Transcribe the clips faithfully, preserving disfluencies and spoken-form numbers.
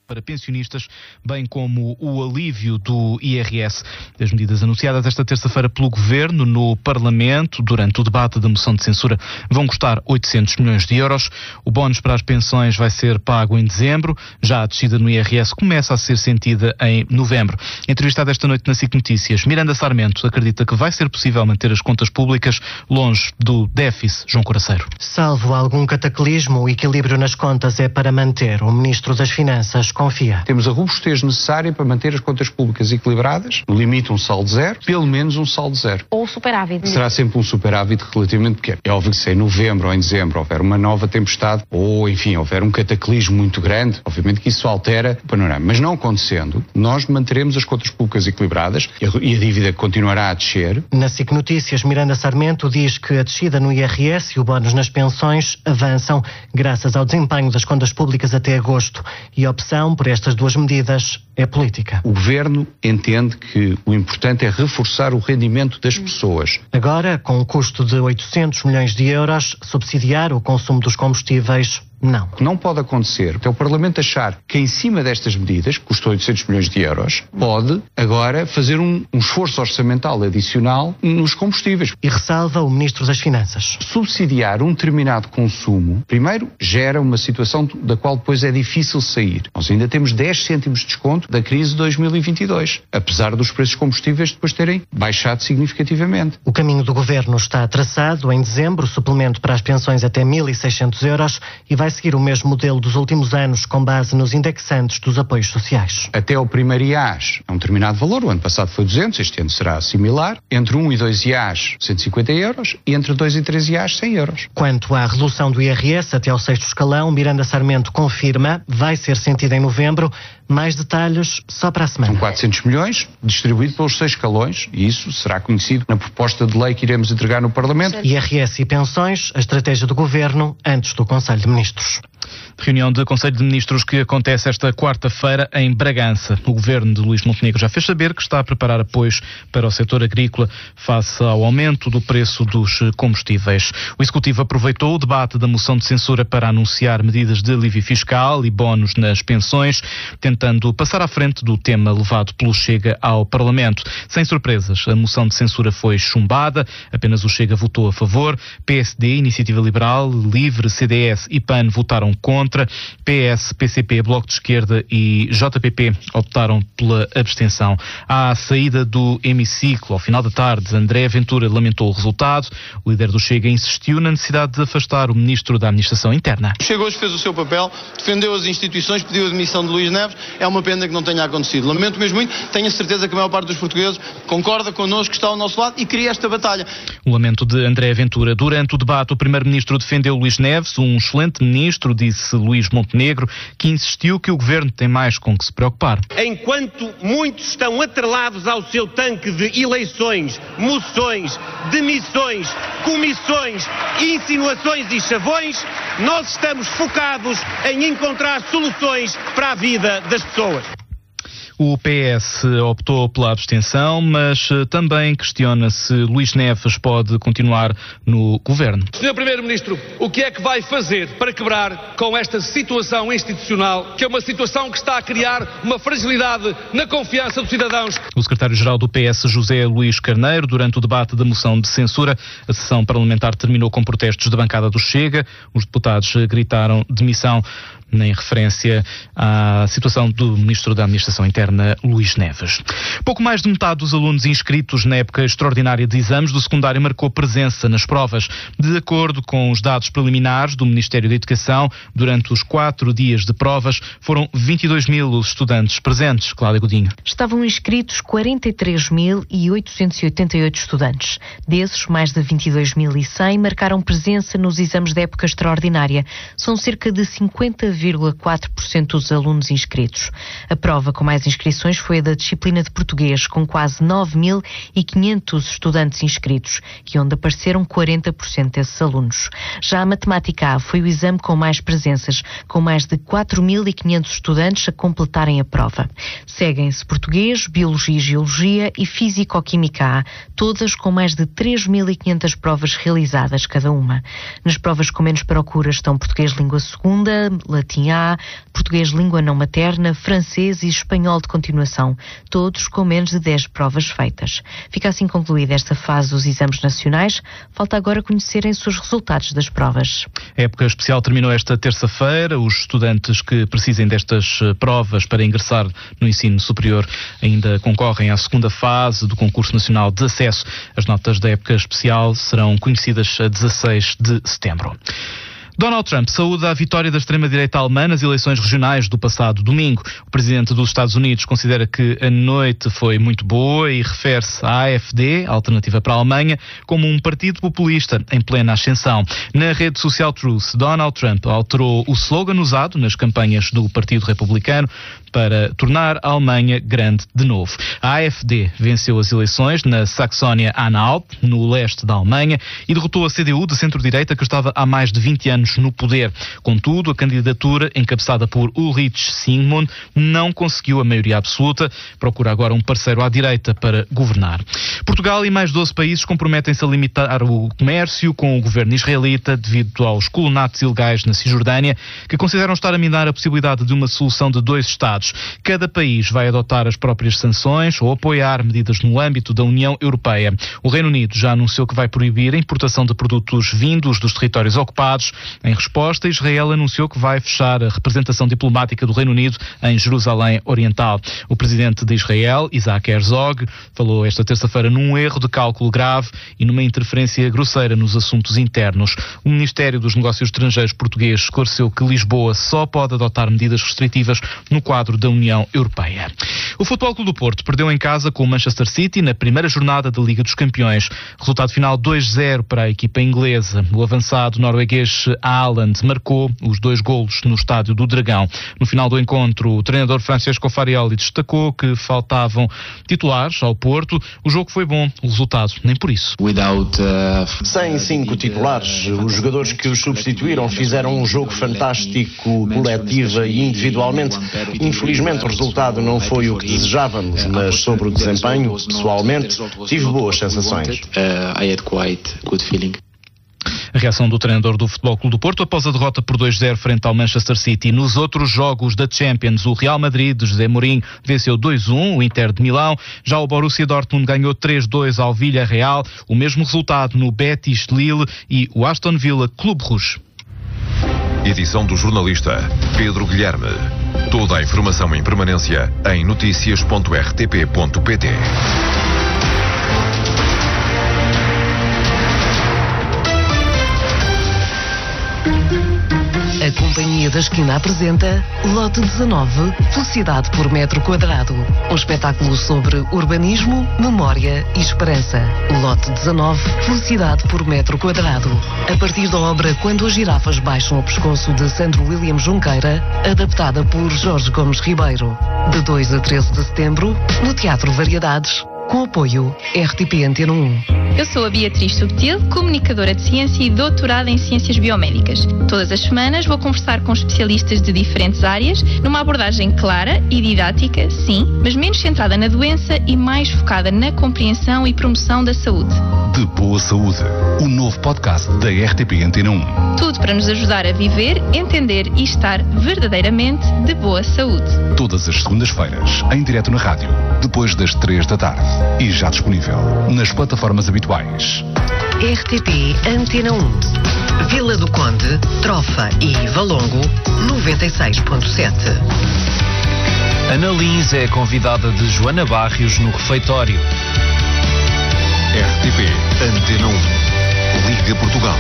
para pensionistas, bem como o alívio do I R S. As medidas anunciadas esta terça-feira pelo Governo no Parlamento, durante o debate da moção de censura, vão custar oitocentos milhões de euros. O bónus para as pensões vai ser pago em dezembro. Já a descida no I R S começa a ser sentida em novembro. Entrevistada esta noite na SIC Notícias, Miranda Sarmento acredita que vai ser possível manter as contas públicas longe do déficit. João Coraceiro. Salvo algum cataclismo, o equilíbrio nas contas é para manter. O Ministro das Finanças confia. Temos a robustez necessária para manter as contas públicas equilibradas, no limite um saldo zero, pelo menos um saldo zero. Ou superávit. Será sempre um superávit relativamente pequeno. É óbvio que se em novembro ou em dezembro houver uma nova tempestade, ou enfim, houver um cataclismo muito grande, obviamente que isso altera o panorama. Mas não acontecendo, nós manteremos as contas públicas equilibradas e a dívida continuará a descer. Na SIC Notícias, Miranda Sarmento diz que a descida no I R S e o bónus nas pensões avançam graças ao desempenho das contas públicas até agosto, e a opção por estas duas medidas é política. O Governo entende que o importante é reforçar o rendimento das pessoas. Agora, com um custo de oitocentos milhões de euros, subsidiar o consumo dos combustíveis, não. O que não pode acontecer é o Parlamento achar que em cima destas medidas, que custou oitocentos milhões de euros, pode agora fazer um, um esforço orçamental adicional nos combustíveis. E ressalva o Ministro das Finanças. Subsidiar um determinado consumo, primeiro, gera uma situação da qual depois é difícil sair. Nós ainda temos dez cêntimos de desconto da crise de dois mil e vinte e dois, apesar dos preços de combustíveis depois terem baixado significativamente. O caminho do Governo está traçado. Em dezembro, suplemento para as pensões até mil e seiscentos euros, e vai seguir o mesmo modelo dos últimos anos, com base nos indexantes dos apoios sociais. Até ao primeiro I A S, a um determinado valor, o ano passado foi duzentos, este ano será similar, entre um e dois I A S, cento e cinquenta euros, e entre dois e três I A S, cem euros. Quanto à redução do I R S até ao sexto escalão, Miranda Sarmento confirma, vai ser sentida em novembro. Mais detalhes só para a semana. São quatrocentos milhões, distribuído pelos seis escalões, e isso será conhecido na proposta de lei que iremos entregar no Parlamento. I R S e pensões, a estratégia do Governo antes do Conselho de Ministros. Reunião de Conselho de Ministros que acontece esta quarta-feira em Bragança. O Governo de Luís Montenegro já fez saber que está a preparar apoios para o setor agrícola face ao aumento do preço dos combustíveis. O Executivo aproveitou o debate da moção de censura para anunciar medidas de alívio fiscal e bónus nas pensões, tentando passar à frente do tema levado pelo Chega ao Parlamento. Sem surpresas, a moção de censura foi chumbada, apenas o Chega votou a favor, P S D, Iniciativa Liberal, Livre, C D S e P A N votaram contra, P S, P C P, Bloco de Esquerda e J P P optaram pela abstenção. À saída do hemiciclo, ao final da tarde, André Ventura lamentou o resultado. O líder do Chega insistiu na necessidade de afastar o Ministro da Administração Interna. O Chega hoje fez o seu papel, defendeu as instituições, pediu a demissão de Luís Neves. É uma pena que não tenha acontecido. Lamento mesmo muito, tenho a certeza que a maior parte dos portugueses concorda connosco, que está ao nosso lado e queria esta batalha. O lamento de André Ventura. Durante o debate, o Primeiro-Ministro defendeu Luís Neves, um excelente ministro, disse Luís Montenegro, que insistiu que o Governo tem mais com que se preocupar. Enquanto muitos estão atrelados ao seu tanque de eleições, moções, demissões, comissões, insinuações e chavões, nós estamos focados em encontrar soluções para a vida das pessoas. O P S optou pela abstenção, mas também questiona se Luís Neves pode continuar no Governo. senhor Primeiro-Ministro, o que é que vai fazer para quebrar com esta situação institucional, que é uma situação que está a criar uma fragilidade na confiança dos cidadãos? O secretário-geral do P S, José Luís Carneiro, durante o debate da moção de censura, a sessão parlamentar terminou com protestos da bancada do Chega. Os deputados gritaram demissão em referência à situação do Ministro da Administração Interna, Luís Neves. Pouco mais de metade dos alunos inscritos na época extraordinária de exames do secundário marcou presença nas provas. De acordo com os dados preliminares do Ministério da Educação, durante os quatro dias de provas, foram vinte e dois mil os estudantes presentes. Cláudia Godinho. Estavam inscritos quarenta e três mil oitocentos e oitenta e oito estudantes. Desses, mais de vinte e dois mil e cem marcaram presença nos exames da época extraordinária. São cerca de cinquenta vírgula quatro por cento dos alunos inscritos. A prova com mais inscritos inscrições foi a da disciplina de português, com quase nove mil e quinhentos estudantes inscritos e onde apareceram quarenta por cento desses alunos. Já a matemática A foi o exame com mais presenças, com mais de quatro mil e quinhentos estudantes a completarem a prova. Seguem-se português, biologia e geologia e físico-química A, todas com mais de três mil e quinhentas provas realizadas cada uma. Nas provas com menos procura estão português língua segunda, latim A, português língua não materna, francês e espanhol de continuação, todos com menos de dez provas feitas. Fica assim concluída esta fase dos exames nacionais. Falta agora conhecerem-se os resultados das provas. A época especial terminou esta terça-feira. Os estudantes que precisem destas provas para ingressar no ensino superior ainda concorrem à segunda fase do concurso nacional de acesso. As notas da época especial serão conhecidas a dezasseis de setembro. Donald Trump saúda a vitória da extrema-direita alemã nas eleições regionais do passado domingo. O presidente dos Estados Unidos considera que a noite foi muito boa e refere-se à A F D, Alternativa para a Alemanha, como um partido populista em plena ascensão. Na rede social Truth, Donald Trump alterou o slogan usado nas campanhas do Partido Republicano para tornar a Alemanha grande de novo. A A F D venceu as eleições na Saxónia-Anhalt, no leste da Alemanha, e derrotou a C D U de centro-direita, que estava há mais de vinte anos no poder. Contudo, a candidatura, encabeçada por Ulrich Zingmund, não conseguiu a maioria absoluta. Procura agora um parceiro à direita para governar. Portugal e mais doze países comprometem-se a limitar o comércio com o governo israelita devido aos colonatos ilegais na Cisjordânia, que consideram estar a minar a possibilidade de uma solução de dois Estados. Cada país vai adotar as próprias sanções ou apoiar medidas no âmbito da União Europeia. O Reino Unido já anunciou que vai proibir a importação de produtos vindos dos territórios ocupados. Em resposta, Israel anunciou que vai fechar a representação diplomática do Reino Unido em Jerusalém Oriental. O presidente de Israel, Isaac Herzog, falou esta terça-feira num erro de cálculo grave e numa interferência grosseira nos assuntos internos. O Ministério dos Negócios Estrangeiros português esclareceu que Lisboa só pode adotar medidas restritivas no quadro da União Europeia. O Futebol Clube do Porto perdeu em casa com o Manchester City na primeira jornada da Liga dos Campeões. Resultado final dois a zero para a equipa inglesa. O avançado norueguês Haaland marcou os dois golos no Estádio do Dragão. No final do encontro, o treinador Francesco Farioli destacou que faltavam titulares ao Porto. O jogo foi bom, o resultado nem por isso. Sem cinco titulares, os jogadores que os substituíram fizeram um jogo fantástico, coletiva e individualmente. Infelizmente o resultado não foi o que desejávamos, mas sobre o desempenho, pessoalmente, tive boas sensações. A reação do treinador do Futebol Clube do Porto após a derrota por dois a zero frente ao Manchester City. Nos outros jogos da Champions, o Real Madrid de José Mourinho venceu dois a um o Inter de Milão. Já o Borussia Dortmund ganhou três a dois ao Villarreal. O mesmo resultado no Betis de Lille e o Aston Villa Clube Rouge. Edição do jornalista Pedro Guilherme. Toda a informação em permanência em noticias ponto r t p ponto p t. A Companhia da Esquina apresenta Lote dezanove, Velocidade por Metro Quadrado. Um espetáculo sobre urbanismo, memória e esperança. Lote dezanove, Velocidade por Metro Quadrado. A partir da obra Quando as Girafas Baixam o Pescoço, de Sandro William Junqueira, adaptada por Jorge Gomes Ribeiro. De dois a treze de setembro, no Teatro Variedades, com apoio R T P Antena um. Eu sou a Beatriz Subtil, comunicadora de ciência e doutorada em ciências biomédicas. Todas as semanas vou conversar com especialistas de diferentes áreas, numa abordagem clara e didática, sim, mas menos centrada na doença e mais focada na compreensão e promoção da saúde. De Boa Saúde, o novo podcast da R T P Antena um. Tudo para nos ajudar a viver, entender e estar verdadeiramente de boa saúde. Todas as segundas-feiras, em direto na rádio, depois das três da tarde. E já disponível nas plataformas habituais. R T P Antena um. Vila do Conde, Trofa e Valongo, noventa e seis ponto sete. Ana Lins é convidada de Joana Barrios no refeitório. R T P Antena um. Liga Portugal.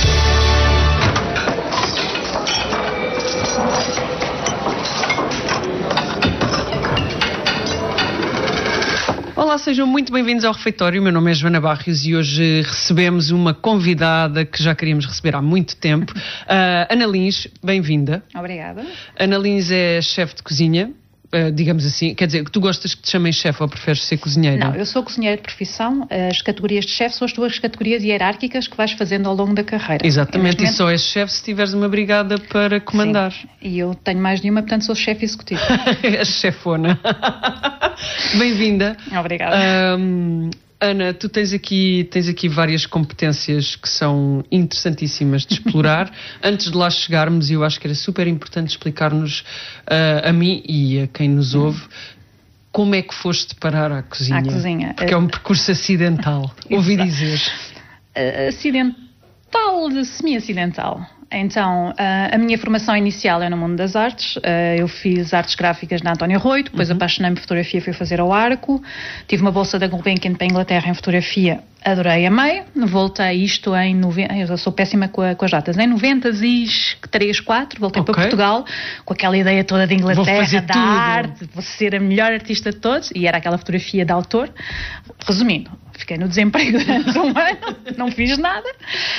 Olá, sejam muito bem-vindos ao refeitório. Meu nome é Joana Barrios e hoje recebemos uma convidada que já queríamos receber há muito tempo. Uh, Ana Lins, bem-vinda. Obrigada. Ana Lins é chefe de cozinha, uh, digamos assim? Quer dizer, tu gostas que te chamem chefe ou preferes ser cozinheira? Não, eu sou cozinheira de profissão. As categorias de chefe são as tuas categorias hierárquicas que vais fazendo ao longo da carreira. Exatamente, e, e só és chefe se tiveres uma brigada para comandar. Sim. E eu tenho mais de uma, portanto sou chefe executivo. És chefona. Bem-vinda. Obrigada. Um, Ana, tu tens aqui, tens aqui várias competências que são interessantíssimas de explorar. Antes de lá chegarmos, eu acho que era super importante explicar-nos uh, a mim e a quem nos ouve como é que foste parar à cozinha. À cozinha. Porque é um percurso acidental, ouvi dizer. Uh, acidental, semi-acidental. Então, a minha formação inicial é no mundo das artes. Eu fiz artes gráficas na António Rui, depois uhum. apaixonei-me por fotografia, fui fazer ao Arco. Tive uma bolsa da Gulbenkian para a Inglaterra em fotografia, adorei, amei. Voltei isto em noventa, eu sou péssima com, a, com as datas, em noventa e três, quatro, voltei okay. para Portugal com aquela ideia toda de Inglaterra, da tudo. arte, vou ser a melhor artista de todos, e era aquela fotografia de autor. Resumindo, fiquei no desemprego durante um ano, não fiz nada,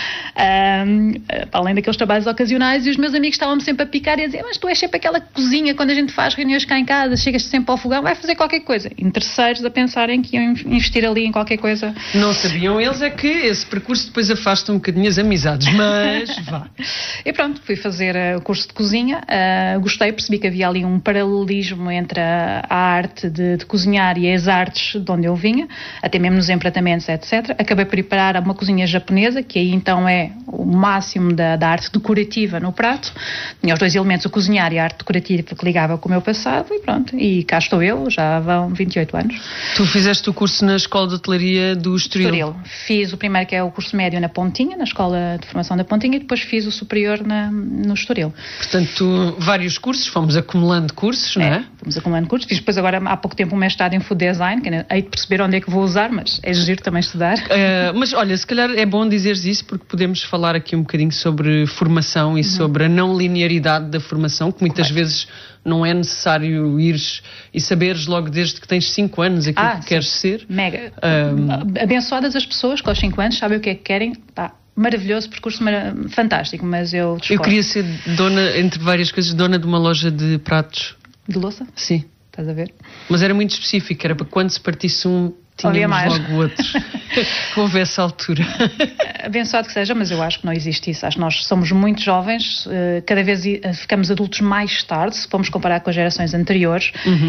um, para além daqueles trabalhos ocasionais, e os meus amigos estavam-me sempre a picar e a dizer, mas tu és sempre aquela cozinha, quando a gente faz reuniões cá em casa, chegas sempre ao fogão, vai fazer qualquer coisa. E terceiros a pensarem que iam investir ali em qualquer coisa. Não sabiam eles é que esse percurso depois afasta um bocadinho as amizades, mas vá. E pronto, fui fazer o uh, curso de cozinha, uh, gostei, percebi que havia ali um paralelismo entre a, a arte de, de cozinhar e as artes de onde eu vinha, até mesmo nos empratamentos, etcétera. Acabei por ir parar a uma cozinha japonesa, que aí então é o máximo da, da arte decorativa no prato. Tinha os dois elementos, o cozinhar e a arte decorativa, que ligava com o meu passado, e pronto. E cá estou eu, já vão vinte e oito anos. Tu fizeste o curso na Escola de Hotelaria do Estoril? Estoril. Fiz o primeiro, que é o curso médio na Pontinha, na Escola de Formação da Pontinha, e depois fiz o superior na, no Estoril. Portanto, vários cursos, fomos acumulando cursos, não é? é? Fomos acumulando cursos. Fiz depois agora, há pouco tempo, um mestrado em Food Design, que hei de perceber onde é que vou usar, mas é giro também estudar. Uh, mas olha, se calhar é bom dizeres isso, porque podemos falar aqui um bocadinho sobre formação e uhum. sobre a não linearidade da formação, que muitas Correto. vezes não é necessário ires e saberes logo desde que tens cinco anos aquilo ah, que sim. queres ser. Mega. Um... Abençoadas as pessoas que aos cinco anos sabem o que é que querem. Pá, maravilhoso, percurso mar... fantástico, mas eu discordo. Eu queria ser dona, entre várias coisas, dona de uma loja de pratos. De louça? Sim. Estás a ver? Mas era muito específico, era para quando se partisse um, tínhamos logo outros. Que houve essa altura. Abençoado que seja, mas eu acho que não existe isso. Acho que nós somos muito jovens, cada vez ficamos adultos mais tarde, se formos comparar com as gerações anteriores. Uhum.